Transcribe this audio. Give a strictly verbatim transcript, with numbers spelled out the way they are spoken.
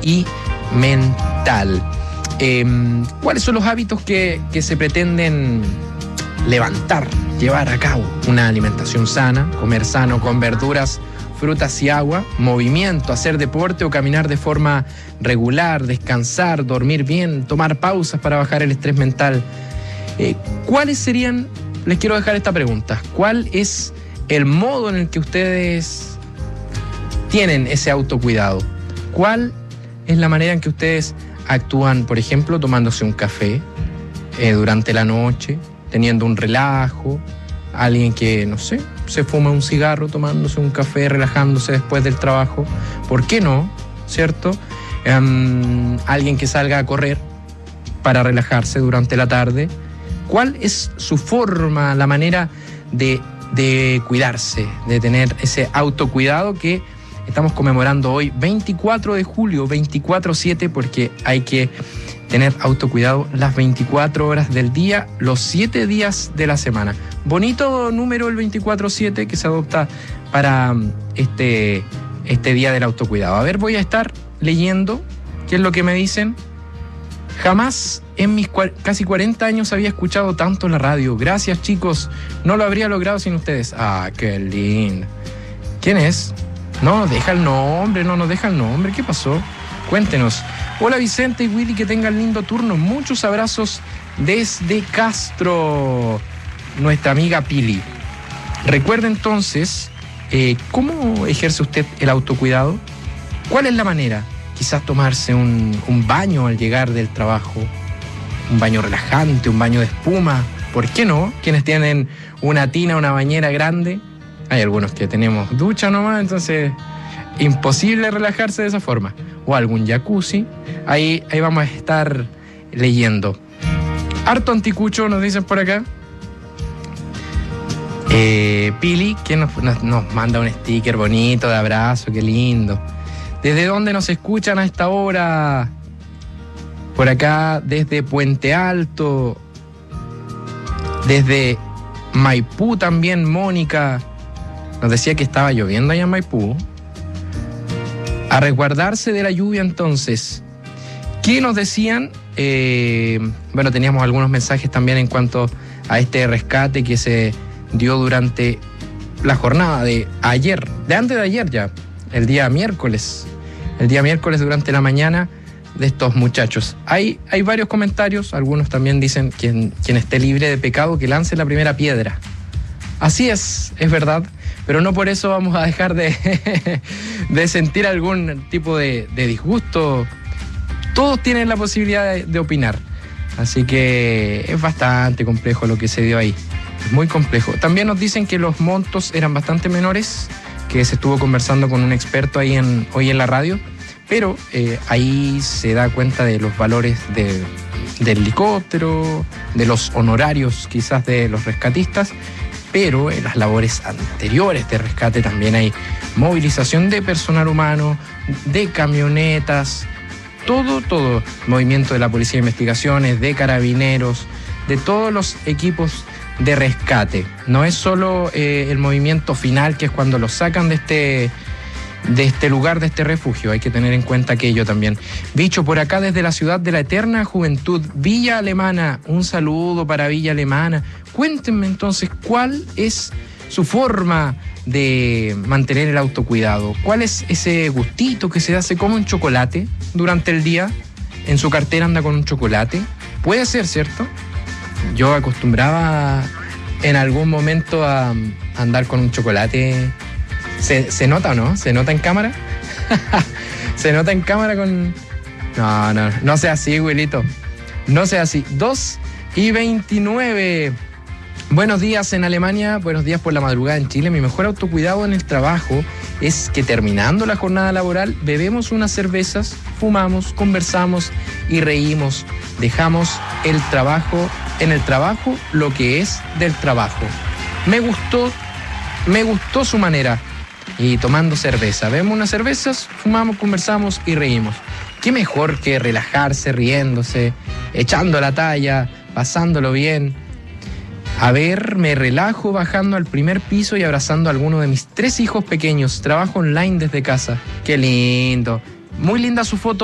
y mental. Eh, ¿Cuáles son los hábitos que, que se pretenden levantar, llevar a cabo? Una alimentación sana, comer sano con verduras, frutas y agua, movimiento, hacer deporte o caminar de forma regular, descansar, dormir bien, tomar pausas para bajar el estrés mental. Eh, ¿Cuáles serían, les quiero dejar esta pregunta, cuál es el modo en el que ustedes tienen ese autocuidado? ¿Cuál es la manera en que ustedes actúan, por ejemplo, tomándose un café eh, durante la noche, teniendo un relajo? Alguien que, no sé, se fuma un cigarro tomándose un café, relajándose después del trabajo. ¿Por qué no? ¿Cierto? Um, alguien que salga a correr para relajarse durante la tarde. ¿Cuál es su forma, la manera de, de cuidarse, de tener ese autocuidado que estamos conmemorando hoy, veinticuatro de julio, veinticuatro siete, porque hay que tener autocuidado las veinticuatro horas del día, los siete días de la semana. Bonito número el veinticuatro siete que se adopta para este, este día del autocuidado. A ver, voy a estar leyendo qué es lo que me dicen. Jamás en mis cua- casi cuarenta años había escuchado tanto la radio. Gracias, chicos. No lo habría logrado sin ustedes. Ah, qué lindo. ¿Quién es? No nos deja el nombre, no nos deja el nombre. ¿Qué pasó? Cuéntenos. Hola Vicente y Willy, que tengan lindo turno. Muchos abrazos desde Castro. Nuestra amiga Pili. Recuerde entonces, eh, ¿cómo ejerce usted el autocuidado? ¿Cuál es la manera? Quizás tomarse un, un baño al llegar del trabajo. Un baño relajante, un baño de espuma. ¿Por qué no? Quienes tienen una tina, una bañera grande. Hay algunos que tenemos ducha nomás, entonces imposible relajarse de esa forma. O algún jacuzzi. Ahí, ahí vamos a estar leyendo. Harto anticucho nos dicen por acá. Eh, Pili, que nos, nos, nos manda un sticker bonito de abrazo, qué lindo. ¿Desde dónde nos escuchan a esta hora? Por acá, desde Puente Alto. Desde Maipú también, Mónica. Nos decía que estaba lloviendo allá en Maipú. A resguardarse de la lluvia entonces. ¿Qué nos decían? Eh, bueno, teníamos algunos mensajes también en cuanto a este rescate que se dio durante la jornada de ayer, de antes de ayer ya, el día miércoles. El día miércoles durante la mañana de estos muchachos. Hay, hay varios comentarios, algunos también dicen quien, quien esté libre de pecado que lance la primera piedra. Así es, es verdad, pero no por eso vamos a dejar de, de sentir algún tipo de, de disgusto. Todos tienen la posibilidad de, de opinar, así que es bastante complejo lo que se dio ahí, muy complejo. También nos dicen que los montos eran bastante menores, que se estuvo conversando con un experto ahí en, hoy en la radio, pero eh, ahí se da cuenta de los valores de, del helicóptero, de los honorarios quizás de los rescatistas, pero en las labores anteriores de rescate también hay movilización de personal humano, de camionetas, todo, todo, movimiento de la Policía de Investigaciones, de Carabineros, de todos los equipos de rescate. No es solo eh, el movimiento final, que es cuando los sacan de este, de este lugar, de este refugio. Hay que tener en cuenta aquello también. Bicho, por acá desde la ciudad de la eterna juventud, Villa Alemana. Un saludo para Villa Alemana. Cuéntenme entonces, ¿cuál es su forma de mantener el autocuidado? ¿Cuál es ese gustito que se da? ¿Se come un chocolate durante el día? ¿En su cartera anda con un chocolate? Puede ser, ¿cierto? Yo acostumbraba en algún momento a andar con un chocolate. ¿Se, se nota o no? ¿Se nota en cámara? ¿Se nota en cámara con...? No, no, no sea así, Wilito. No sea así. dos y veintinueve. Buenos días en Alemania, buenos días por la madrugada en Chile. Mi mejor autocuidado en el trabajo es que terminando la jornada laboral bebemos unas cervezas, fumamos, conversamos y reímos. Dejamos el trabajo en el trabajo lo que es del trabajo. Me gustó, me gustó su manera. Y tomando cerveza, bebemos unas cervezas, fumamos, conversamos y reímos. Qué mejor que relajarse, riéndose, echando la talla, pasándolo bien. A ver, me relajo bajando al primer piso y abrazando a alguno de mis tres hijos pequeños. Trabajo online desde casa. Qué lindo. Muy linda su foto.